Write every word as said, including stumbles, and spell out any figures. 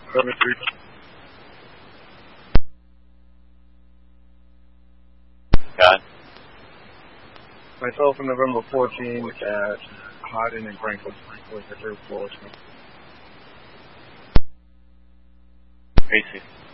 seventy-three. God. Myself on November fourteenth at Hardin and Franklin was the third floor. Casey.